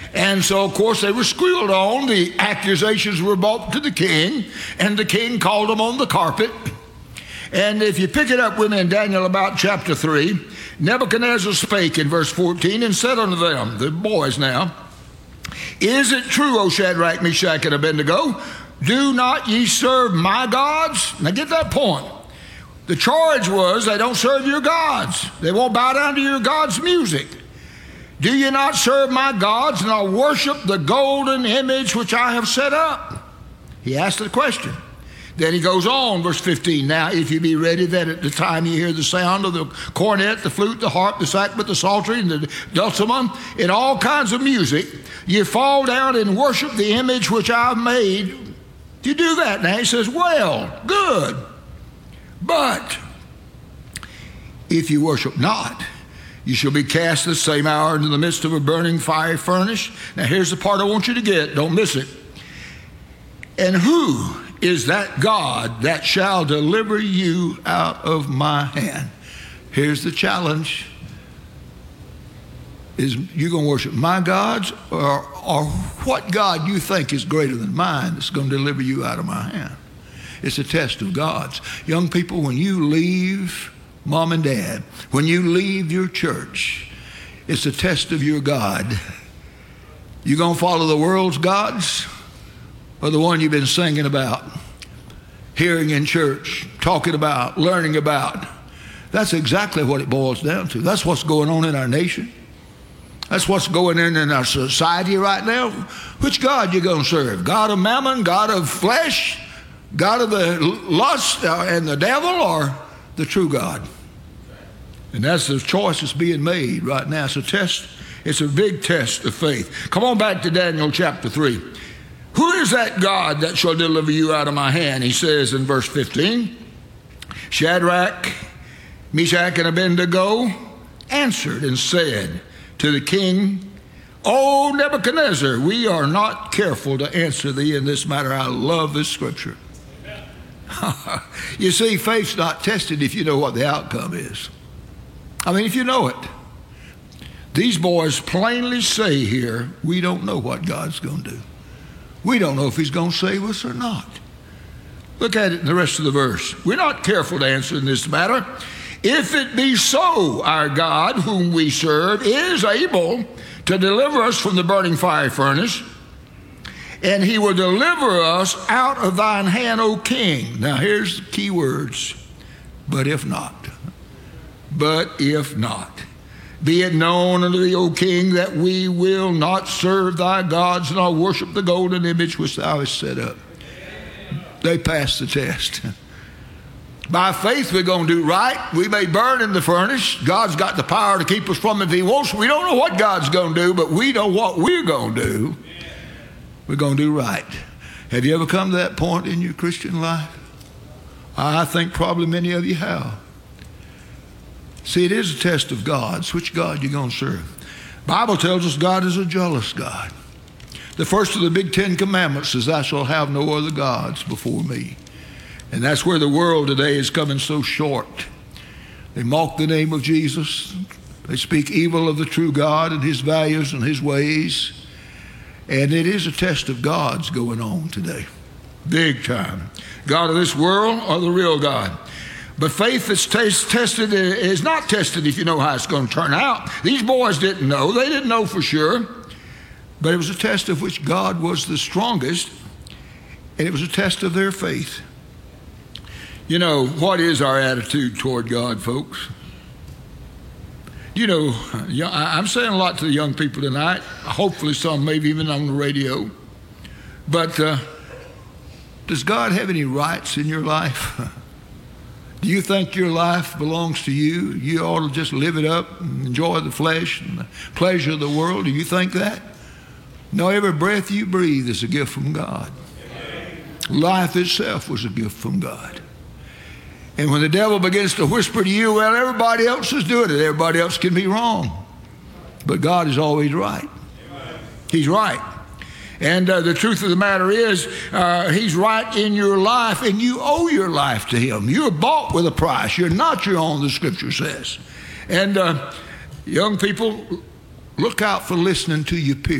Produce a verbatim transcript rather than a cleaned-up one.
And so, of course, they were squealed on. The accusations were brought to the king, and the king called them on the carpet. And if you pick it up with me in Daniel about chapter three, Nebuchadnezzar spake in verse fourteen and said unto them, the boys now, is it true, O Shadrach, Meshach, and Abednego, do not ye serve my gods? Now get that point. The charge was they don't serve your gods. They won't bow down to your gods' music. Do you not serve my gods, and I'll worship the golden image which I have set up? He asked the question. Then he goes on, verse fifteen. Now, if you be ready, that at the time you hear the sound of the cornet, the flute, the harp, the sackbut, the psaltery, and the dulcimer, and all kinds of music, you fall down and worship the image which I've made. You do that now. He says, well, good. But if you worship not, you shall be cast the same hour into the midst of a burning fiery furnace. Now here's the part I want you to get. Don't miss it. And who is that God that shall deliver you out of my hand? Here's the challenge. Is you going to worship my gods, or, or what God you think is greater than mine that's going to deliver you out of my hand? It's a test of God's. Young people, when you leave mom and dad, when you leave your church, it's a test of your God. You going to follow the world's gods, or the one you've been singing about, hearing in church, talking about, learning about? That's exactly what it boils down to. That's what's going on in our nation. That's what's going on in our society right now. Which God you going to serve? God of mammon, God of flesh, God of the lust and the devil, or the true God? And that's the choice that's being made right now. It's a test. It's a big test of faith. Come on back to Daniel chapter three. Who is that God that shall deliver you out of my hand? He says in verse fifteen, Shadrach, Meshach, and Abednego answered and said to the king, O Nebuchadnezzar, we are not careful to answer thee in this matter. I love this scripture. You see, faith's not tested if you know what the outcome is. I mean, if you know it. These boys plainly say here, we don't know what God's going to do. We don't know if he's going to save us or not. Look at it in the rest of the verse. We're not careful to answer in this matter. If it be so, our God, whom we serve, is able to deliver us from the burning fiery furnace, and he will deliver us out of thine hand, O king. Now here's the key words. But if not. But if not. Be it known unto thee, O king, that we will not serve thy gods, nor worship the golden image which thou hast set up. They passed the test. By faith, we're going to do right. We may burn in the furnace. God's got the power to keep us from it if he wants. We don't know what God's going to do, but we know what we're going to do. We're going to do right. Have you ever come to that point in your Christian life? I think probably many of you have. See, it is a test of God's. Which God you're going to serve? The Bible tells us God is a jealous God. The first of the big Ten Commandments is, thou shalt have no other gods before me. And that's where the world today is coming so short. They mock the name of Jesus. They speak evil of the true God and his values and his ways. And it is a test of God's going on today. Big time. God of this world or the real God? But faith that's t- tested is not tested if you know how it's going to turn out. These boys didn't know. They didn't know for sure. But it was a test of which God was the strongest. And it was a test of their faith. You know, what is our attitude toward God, folks? You know, I'm saying a lot to the young people tonight. Hopefully some, maybe even on the radio. But uh, does God have any rights in your life? Do you think your life belongs to you? You ought to just live it up and enjoy the flesh and the pleasure of the world? Do you think that? No, every breath you breathe is a gift from God. Life itself was a gift from God. And when the devil begins to whisper to you, well, everybody else is doing it. Everybody else can be wrong. But God is always right. He's right. And uh, the truth of the matter is, uh, he's right in your life, and you owe your life to him. You're bought with a price. You're not your own, the scripture says. And uh, young people, look out for listening to your peers.